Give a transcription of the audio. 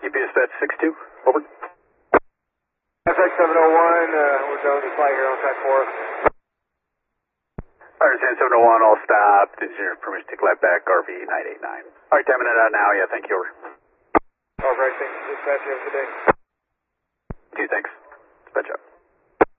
UPS Dispatch 62, over. FX 701, we're going to fly here on track 4. Alright, San 701, all stopped. Is your permission to collect back RV 989? Alright, timing it out now. Yeah, thank you, over. Alright, thanks. Dispatch, you have a good day. Thanks. Dispatch up.